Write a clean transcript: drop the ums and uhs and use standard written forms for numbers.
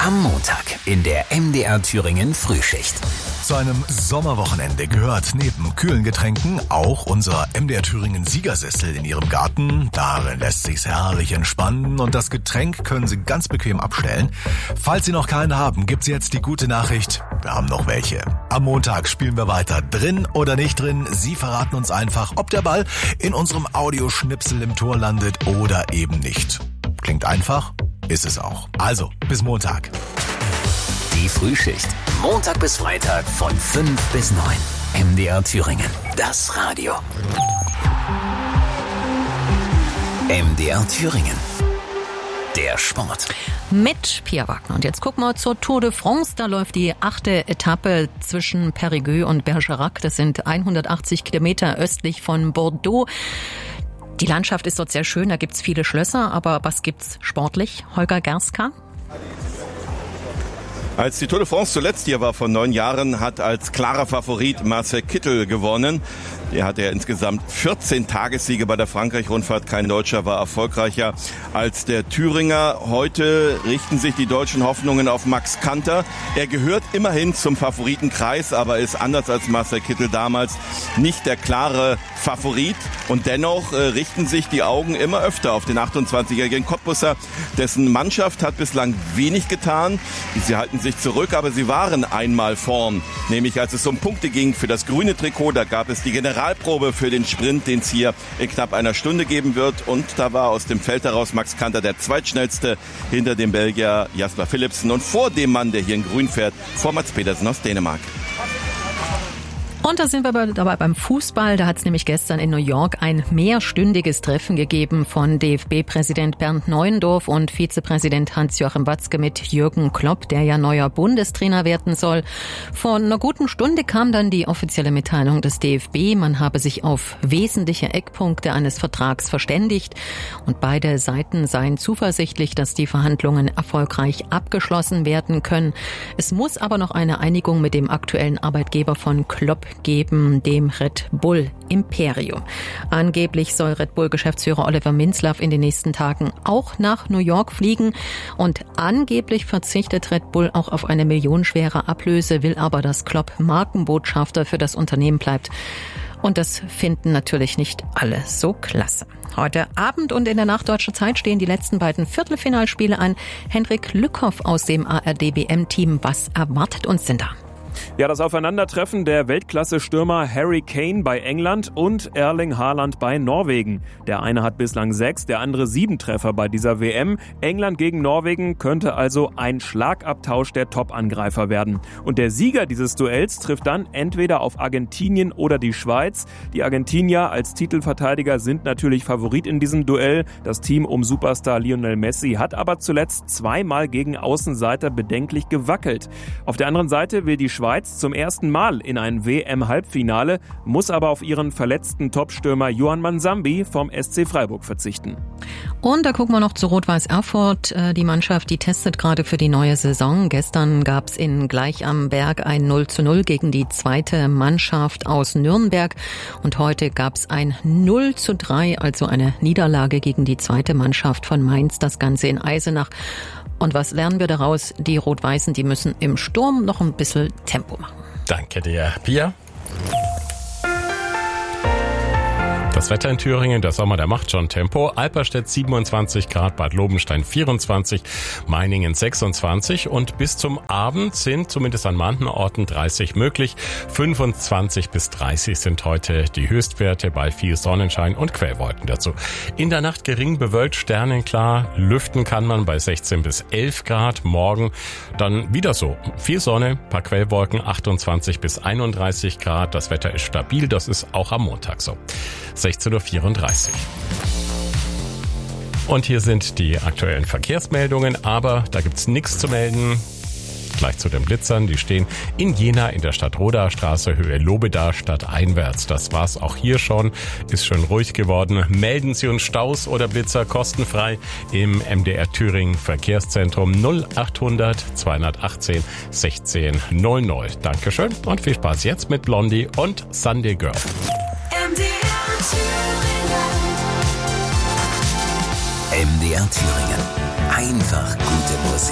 Am Montag in der MDR Thüringen Frühschicht. Zu einem Sommerwochenende gehört neben kühlen Getränken auch unser MDR Thüringen Siegersessel in Ihrem Garten. Darin lässt sich's herrlich entspannen und das Getränk können Sie ganz bequem abstellen. Falls Sie noch keinen haben, gibt's jetzt die gute Nachricht: wir haben noch welche. Am Montag spielen wir weiter. Drin oder nicht drin, Sie verraten uns einfach, ob der Ball in unserem Audioschnipsel im Tor landet oder eben nicht. Klingt einfach? Ist es auch. Also, bis Montag. Die Frühschicht. Montag bis Freitag von 5 bis 9. MDR Thüringen. Das Radio. MDR Thüringen. Der Sport. Mit Pia Wagner. Und jetzt gucken wir zur Tour de France. Da läuft die 8. Etappe zwischen Périgueux und Bergerac. Das sind 180 Kilometer östlich von Bordeaux. Die Landschaft ist dort sehr schön, da gibt's viele Schlösser, aber was gibt's sportlich? Holger Gerska? Als die Tour de France zuletzt hier war vor 9 Jahren, hat als klarer Favorit Marcel Kittel gewonnen. Der hatte ja insgesamt 14 Tagessiege bei der Frankreich-Rundfahrt. Kein Deutscher war erfolgreicher als der Thüringer. Heute richten sich die deutschen Hoffnungen auf Max Kanter. Er gehört immerhin zum Favoritenkreis, aber ist anders als Marcel Kittel damals nicht der klare Favorit. Und dennoch richten sich die Augen immer öfter auf den 28-jährigen Cottbusser. Dessen Mannschaft hat bislang wenig getan. Sie halten sich zurück, aber sie waren einmal vorn. Nämlich als es um Punkte ging für das grüne Trikot, da gab es die Generalprobe für den Sprint, den es hier in knapp einer Stunde geben wird. Und da war aus dem Feld heraus Max Kanter der zweitschnellste hinter dem Belgier Jasper Philipsen und vor dem Mann, der hier in grün fährt, vor Mats Pedersen aus Dänemark. Und da sind wir dabei beim Fußball. Da hat es nämlich gestern in New York ein mehrstündiges Treffen gegeben von DFB-Präsident Bernd Neuendorf und Vizepräsident Hans-Joachim Watzke mit Jürgen Klopp, der ja neuer Bundestrainer werden soll. Vor einer guten Stunde kam dann die offizielle Mitteilung des DFB. Man habe sich auf wesentliche Eckpunkte eines Vertrags verständigt und beide Seiten seien zuversichtlich, dass die Verhandlungen erfolgreich abgeschlossen werden können. Es muss aber noch eine Einigung mit dem aktuellen Arbeitgeber von Klopp geben, dem Red Bull Imperium. Angeblich soll Red Bull-Geschäftsführer Oliver Minzlaff in den nächsten Tagen auch nach New York fliegen und angeblich verzichtet Red Bull auch auf eine millionenschwere Ablöse, will aber, dass Klopp Markenbotschafter für das Unternehmen bleibt. Und das finden natürlich nicht alle so klasse. Heute Abend und in der Nachtdeutsche Zeit stehen die letzten beiden Viertelfinalspiele an. Henrik Lückhoff aus dem ARD-WM-Team. Was erwartet uns denn da? Ja, das Aufeinandertreffen der Weltklasse-Stürmer Harry Kane bei England und Erling Haaland bei Norwegen. Der eine hat bislang 6, der andere 7 Treffer bei dieser WM. England gegen Norwegen könnte also ein Schlagabtausch der Top-Angreifer werden. Und der Sieger dieses Duells trifft dann entweder auf Argentinien oder die Schweiz. Die Argentinier als Titelverteidiger sind natürlich Favorit in diesem Duell. Das Team um Superstar Lionel Messi hat aber zuletzt 2-mal gegen Außenseiter bedenklich gewackelt. Auf der anderen Seite will die Schweiz zum ersten Mal in ein WM-Halbfinale, muss aber auf ihren verletzten Topstürmer Johan Mansambi vom SC Freiburg verzichten. Und da gucken wir noch zu Rot-Weiß Erfurt. Die Mannschaft, die testet gerade für die neue Saison. Gestern gab es in Gleich am Berg ein 0:0 gegen die zweite Mannschaft aus Nürnberg. Und heute gab es ein 0:3, also eine Niederlage gegen die zweite Mannschaft von Mainz. Das Ganze in Eisenach. Und was lernen wir daraus? Die Rot-Weißen, die müssen im Sturm noch ein bisschen Tempo machen. Danke dir, Pia. Das Wetter in Thüringen, der Sommer, der macht schon Tempo. Alperstedt 27 Grad, Bad Lobenstein 24, Meiningen 26 und bis zum Abend sind zumindest an manchen Orten 30 möglich. 25 bis 30 sind heute die Höchstwerte bei viel Sonnenschein und Quellwolken dazu. In der Nacht gering bewölkt, sternenklar, lüften kann man bei 16 bis 11 Grad. Morgen dann wieder so. Viel Sonne, paar Quellwolken, 28 bis 31 Grad. Das Wetter ist stabil, das ist auch am Montag so. 16:34 Uhr. Und hier sind die aktuellen Verkehrsmeldungen, aber da gibt's nichts zu melden. Gleich zu den Blitzern, die stehen in Jena in der Stadtrodaer Höhe Lobeda stadteinwärts. Das war's auch hier schon, ist schön ruhig geworden. Melden Sie uns Staus oder Blitzer kostenfrei im MDR Thüringen Verkehrszentrum 0800 218 16 00. Dankeschön und viel Spaß jetzt mit Blondie und Sunday Girl. MDR Thüringen. Einfach gute Musik.